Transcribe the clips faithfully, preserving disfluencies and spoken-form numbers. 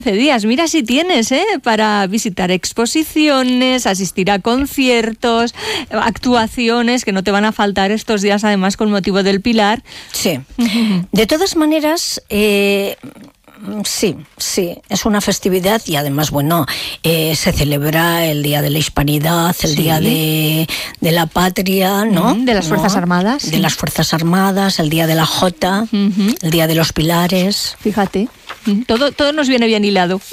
días, mira si tienes, ¿eh? Para visitar exposiciones, asistir a conciertos, actuaciones que no te van a faltar estos días, además con motivo del Pilar. Sí. De todas maneras, eh, sí, sí, es una festividad y además, bueno, eh, se celebra el Día de la Hispanidad, el sí. Día de, de la Patria, ¿no? Uh-huh, de las Fuerzas ¿no? Armadas. De sí. las Fuerzas Armadas, el Día de la Jota, uh-huh. el Día de los Pilares. Fíjate. Todo, todo nos viene bien hilado.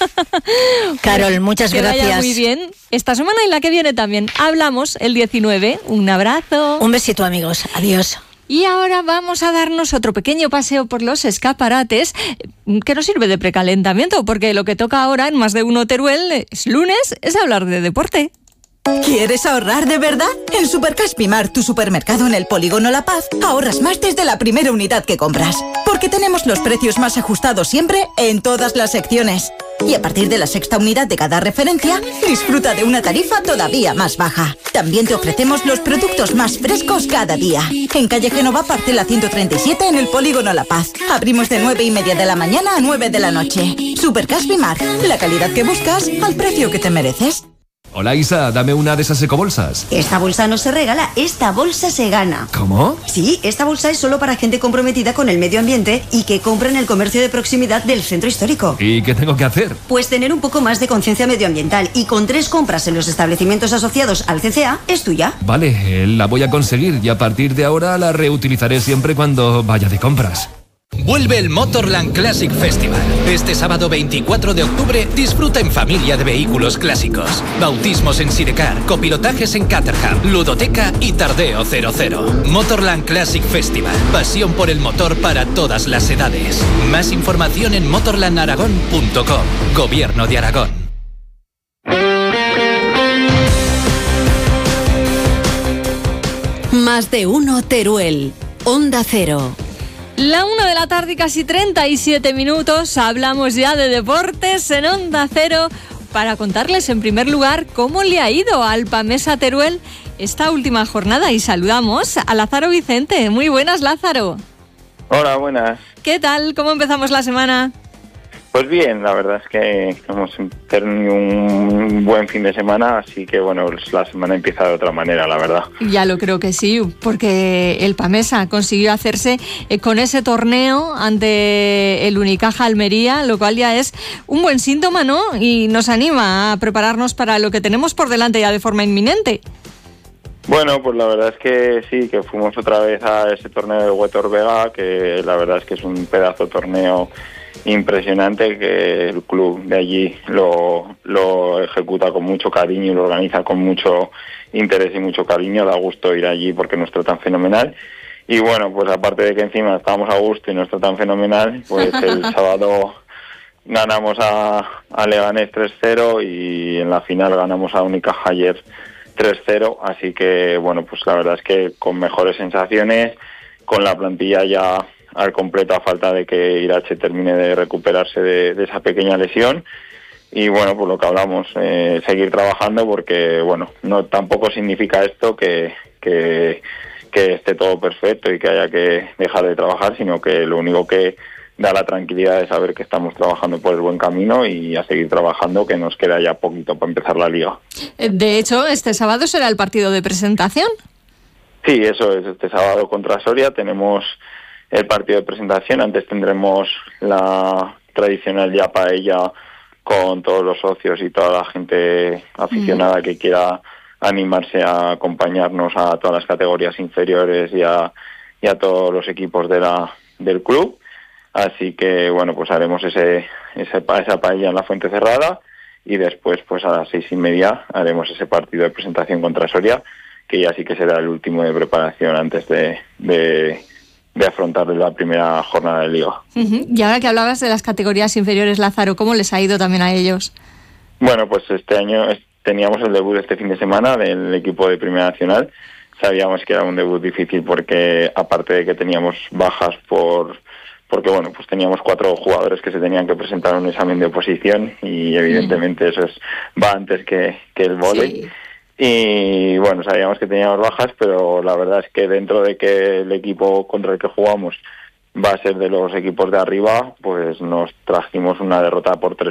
Carol, muchas que gracias. Vaya muy bien. Esta semana y la que viene también. Hablamos el diecinueve. Un abrazo. Un besito, amigos. Adiós. Y ahora vamos a darnos otro pequeño paseo por los escaparates que nos sirve de precalentamiento, porque lo que toca ahora en Más de Uno Teruel es lunes, es hablar de deporte. ¿Quieres ahorrar de verdad? En Supercash Pimar, tu supermercado en el Polígono La Paz, ahorras más desde la primera unidad que compras. Porque tenemos los precios más ajustados siempre en todas las secciones. Y a partir de la sexta unidad de cada referencia, disfruta de una tarifa todavía más baja. También te ofrecemos los productos más frescos cada día. En calle Génova, parcela ciento treinta y siete, en el Polígono La Paz. Abrimos de nueve y media de la mañana a nueve de la noche. Supercash Pimar, la calidad que buscas al precio que te mereces. Hola Isa, dame una de esas ecobolsas. Esta bolsa no se regala, esta bolsa se gana. ¿Cómo? Sí, esta bolsa es solo para gente comprometida con el medio ambiente y que compra en el comercio de proximidad del centro histórico. ¿Y qué tengo que hacer? Pues tener un poco más de conciencia medioambiental, y con tres compras en los establecimientos asociados al C C A es tuya. Vale, la voy a conseguir y a partir de ahora la reutilizaré siempre cuando vaya de compras. Vuelve el Motorland Classic Festival. Este sábado veinticuatro de octubre disfruta en familia de vehículos clásicos. Bautismos en Sidecar, copilotajes en Caterham, ludoteca y tardeo cero cero. Motorland Classic Festival. Pasión por el motor para todas las edades. Más información en motorland aragón punto com. Gobierno de Aragón. Más de Uno Teruel. Onda Cero. La una de la tarde, casi treinta y siete minutos, hablamos ya de deportes en Onda Cero para contarles en primer lugar cómo le ha ido al Pamesa Teruel esta última jornada, y saludamos a Lázaro Vicente. Muy buenas, Lázaro. Hola, buenas. ¿Qué tal? ¿Cómo empezamos la semana? Pues bien, la verdad es que hemos tenido un buen fin de semana, así que bueno, la semana empieza de otra manera, la verdad. Ya lo creo que sí, porque el Pamesa consiguió hacerse con ese torneo ante el Unicaja Almería, lo cual ya es un buen síntoma, ¿no? Y nos anima a prepararnos para lo que tenemos por delante ya de forma inminente. Bueno, pues la verdad es que sí, que fuimos otra vez a ese torneo de Huetor Vega, que la verdad es que es un pedazo de torneo impresionante, que el club de allí lo, lo ejecuta con mucho cariño y lo organiza con mucho interés y mucho cariño. Da gusto ir allí porque nos tratan fenomenal. Y bueno, pues aparte de que encima estábamos a gusto y nos tratan fenomenal, pues el sábado ganamos a, a Leganés tres cero y en la final ganamos a Unicaja ayer tres cero. Así que bueno, pues la verdad es que con mejores sensaciones, con la plantilla ya al completo a falta de que Irache termine de recuperarse de, de esa pequeña lesión. Y bueno, pues lo que hablamos, eh, seguir trabajando, porque bueno, no tampoco significa esto que, que, que esté todo perfecto y que haya que dejar de trabajar, sino que lo único que da la tranquilidad de saber que estamos trabajando por el buen camino y a seguir trabajando, que nos queda ya poquito para empezar la liga. De hecho, este sábado será el partido de presentación. Sí, eso es, este sábado contra Soria tenemos el partido de presentación. Antes tendremos la tradicional ya paella con todos los socios y toda la gente aficionada mm. que quiera animarse a acompañarnos a todas las categorías inferiores y a, y a todos los equipos de la del club. Así que bueno, pues haremos ese, ese esa paella en la Fuente Cerrada, y después pues a las seis y media haremos ese partido de presentación contra Soria, que ya sí que será el último de preparación antes de, de de afrontar la primera jornada de liga. Uh-huh. Y ahora que hablabas de las categorías inferiores, Lázaro, ¿cómo les ha ido también a ellos? Bueno, pues este año teníamos el debut este fin de semana del equipo de Primera Nacional. Sabíamos que era un debut difícil porque, aparte de que teníamos bajas por porque bueno, pues teníamos cuatro jugadores que se tenían que presentar a un examen de oposición, y evidentemente uh-huh. eso es, va antes que, que el vóley. Sí. Y bueno, sabíamos que teníamos bajas, pero la verdad es que dentro de que el equipo contra el que jugamos va a ser de los equipos de arriba, pues nos trajimos una derrota por tres